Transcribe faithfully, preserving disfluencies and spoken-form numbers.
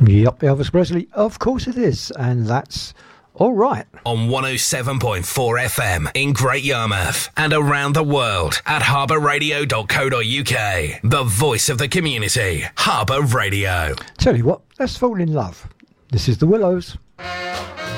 Yep, Elvis Presley. Of course it is. And that's all right. On one oh seven point four F M in Great Yarmouth and around the world at harbour radio dot co dot U K. The voice of the community. Harbour Radio. Tell you what, let's fall in love. This is The Willows.